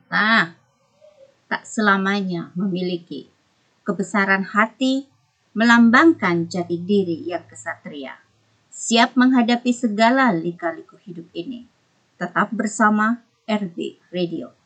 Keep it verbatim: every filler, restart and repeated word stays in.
Nah, tak selamanya memiliki kebesaran hati melambangkan jati diri yang kesatria, siap menghadapi segala lika-liku hidup ini. Tetap bersama R B Radio.